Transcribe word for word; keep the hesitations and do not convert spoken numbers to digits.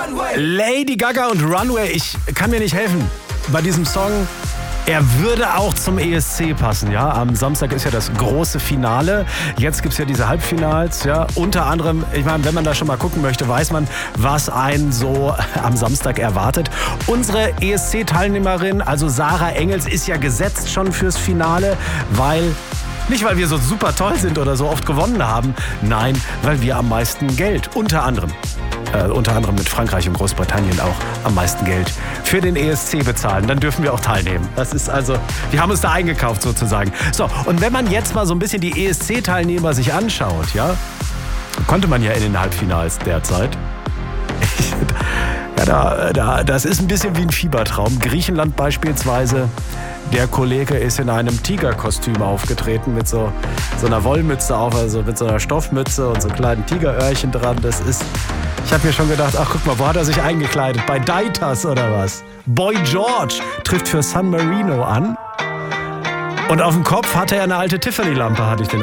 Lady Gaga und Runway, ich kann mir nicht helfen bei diesem Song. Er würde auch zum E S C passen, ja. Am Samstag ist ja das große Finale. Jetzt gibt es ja diese Halbfinals, ja. Unter anderem, ich meine, wenn man da schon mal gucken möchte, weiß man, was einen so am Samstag erwartet. Unsere E S C-Teilnehmerin, also Sarah Engels, ist ja gesetzt schon fürs Finale, weil... Nicht, weil wir so super toll sind oder so oft gewonnen haben. Nein, weil wir am meisten Geld, unter anderem, äh, unter anderem mit Frankreich und Großbritannien auch am meisten Geld für den E S C bezahlen. Dann dürfen wir auch teilnehmen. Das ist also, wir haben uns da eingekauft sozusagen. So, und wenn man jetzt mal so ein bisschen die E S C-Teilnehmer sich anschaut, ja, konnte man ja in den Halbfinals derzeit. Ja, da, da, das ist ein bisschen wie ein Fiebertraum. Griechenland beispielsweise. Der Kollege ist in einem Tigerkostüm aufgetreten mit so, so einer Wollmütze auf, also mit so einer Stoffmütze und so kleinen Tigeröhrchen dran. Das ist, ich habe mir schon gedacht, ach guck mal, wo hat er sich eingekleidet? Bei Deitas oder was? Boy George trifft für San Marino an. Und auf dem Kopf hatte er eine alte Tiffany-Lampe, hatte ich den